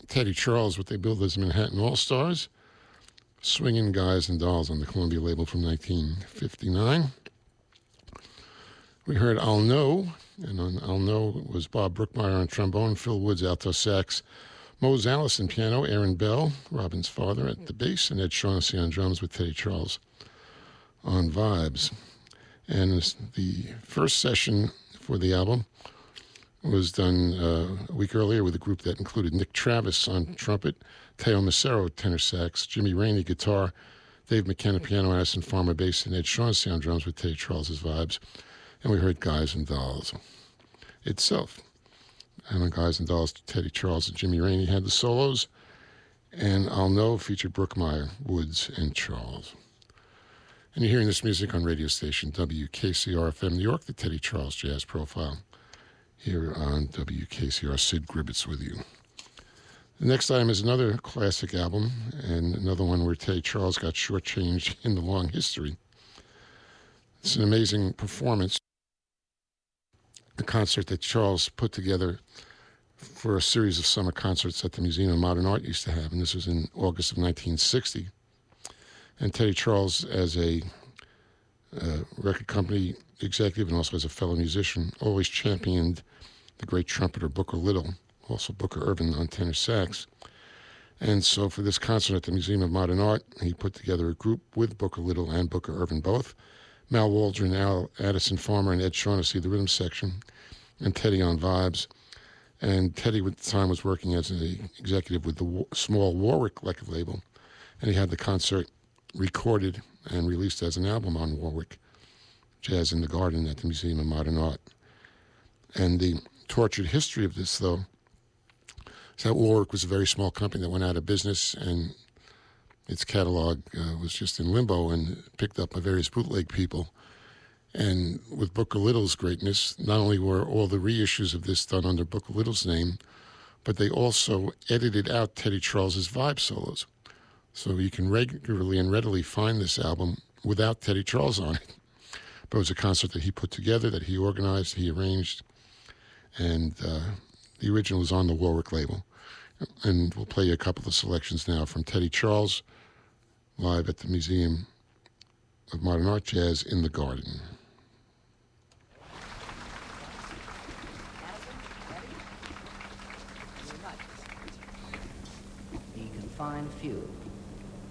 Teddy Charles, what they billed as Manhattan All-Stars, Swingin' Guys and Dolls on the Columbia label from 1959. We heard I'll Know, and on I'll Know was Bob Brookmeyer on trombone, Phil Woods alto sax, Mose Allison piano, Aaron Bell, Robin's father, at the bass, and Ed Shaughnessy on drums with Teddy Charles on vibes. And the first session for the album was done a week earlier with a group that included Nick Travis on trumpet, Teo Macero tenor sax, Jimmy Rainey guitar, Dave McKenna piano, Addison Farmer bass, and Ed Shaughnessy on drums with Teddy Charles's vibes. And we heard Guys and Dolls itself. And on Guys and Dolls, Teddy Charles and Jimmy Rainey had the solos, and I'll Know featured Brookmeyer, Woods, and Charles. And you're hearing this music on radio station WKCR-FM New York, the Teddy Charles Jazz Profile, here on WKCR. Sid Gribbets with you. The next item is another classic album, and another one where Teddy Charles got shortchanged in the long history. It's an amazing performance, a concert that Charles put together for a series of summer concerts that the Museum of Modern Art used to have, and this was in August of 1960. And Teddy Charles, as a record company executive and also as a fellow musician, always championed the great trumpeter Booker Little, also Booker Irvin on tenor sax. And so for this concert at the Museum of Modern Art, he put together a group with Booker Little and Booker Irvin both, Mal Waldron, Addison Farmer, and Ed Shaughnessy, the rhythm section, and Teddy on vibes. And Teddy at the time was working as an executive with the small Warwick record label, and he had the concert recorded and released as an album on Warwick, Jazz in the Garden at the Museum of Modern Art. And the tortured history of this, though, is that Warwick was a very small company that went out of business, and its catalog was just in limbo and picked up by various bootleg people. And with Booker Little's greatness, not only were all the reissues of this done under Booker Little's name, but they also edited out Teddy Charles's vibe solos. So you can regularly and readily find this album without Teddy Charles on it. But it was a concert that he put together, that he organized, he arranged, and the original was on the Warwick label. And we'll play you a couple of selections now from Teddy Charles, live at the Museum of Modern Art, Jazz in the Garden. He can find few